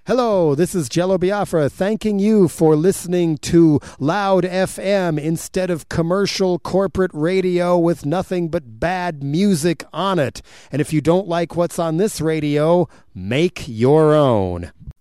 Hello, this is Jello Biafra thanking you for listening to Loud FM instead of commercial corporate radio with nothing but bad music on it. And if you don't like what's on this radio, make your own.